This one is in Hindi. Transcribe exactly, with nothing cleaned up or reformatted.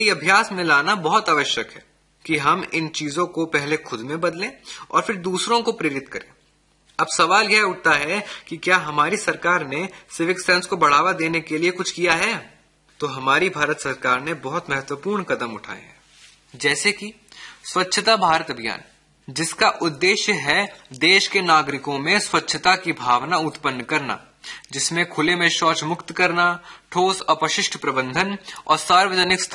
ये अभ्यास में लाना बहुत आवश्यक है कि हम इन चीजों को पहले खुद में बदलें और फिर दूसरों को प्रेरित करें। अब सवाल यह उठता है कि क्या हमारी सरकार ने सिविक सेंस को बढ़ावा देने के लिए कुछ किया है? तो हमारी भारत सरकार ने बहुत महत्वपूर्ण कदम उठाए हैं, जैसे कि स्वच्छता भारत अभियान, जिसका उद्देश्य है देश के नागरिकों में स्वच्छता की भावना उत्पन्न करना, जिसमें खुले में शौच मुक्त करना, ठोस अपशिष्ट प्रबंधन और सार्वजनिक